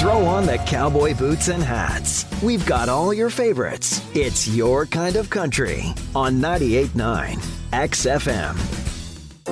Throw on the cowboy boots and hats. We've got all your favorites. It's your kind of country on 98.9 XFM.